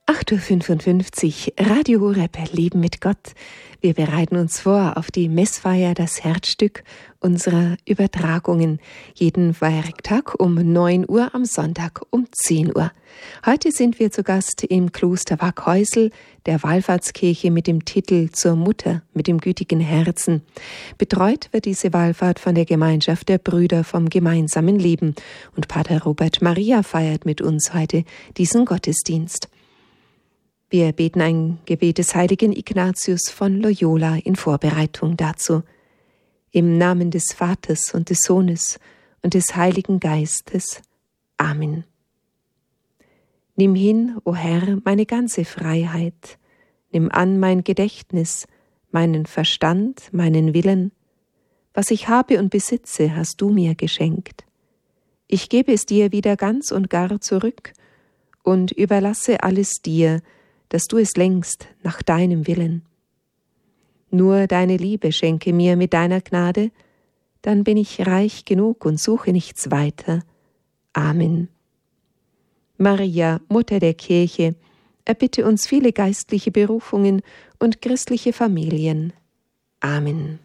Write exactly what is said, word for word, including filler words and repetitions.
acht Uhr fünfundfünfzig, Radio Horeb, Leben mit Gott. Wir bereiten uns vor auf die Messfeier, das Herzstück unserer Übertragungen. Jeden Feiertag um neun Uhr, am Sonntag um zehn Uhr. Heute sind wir zu Gast im Kloster Waghäusel, der Wallfahrtskirche mit dem Titel Zur Mutter mit dem gütigen Herzen. Betreut wird diese Wallfahrt von der Gemeinschaft der Brüder vom gemeinsamen Leben. Und Pater Robert Maria feiert mit uns heute diesen Gottesdienst. Wir beten ein Gebet des heiligen Ignatius von Loyola in Vorbereitung dazu. Im Namen des Vaters und des Sohnes und des Heiligen Geistes. Amen. Nimm hin, o Herr, meine ganze Freiheit. Nimm an mein Gedächtnis, meinen Verstand, meinen Willen. Was ich habe und besitze, hast du mir geschenkt. Ich gebe es dir wieder ganz und gar zurück und überlasse alles dir, dass du es lenkst nach deinem Willen. Nur deine Liebe schenke mir mit deiner Gnade, dann bin ich reich genug und suche nichts weiter. Amen. Maria, Mutter der Kirche, erbitte uns viele geistliche Berufungen und christliche Familien. Amen.